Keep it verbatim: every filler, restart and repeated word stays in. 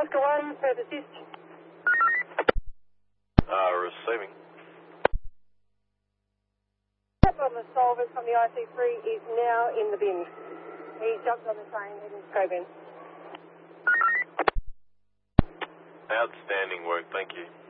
Oscar one, further assist. Uh, receiving. On the solvers from the I C three is now in the bin. He jumped on the train heading to Scobin. Outstanding work, thank you.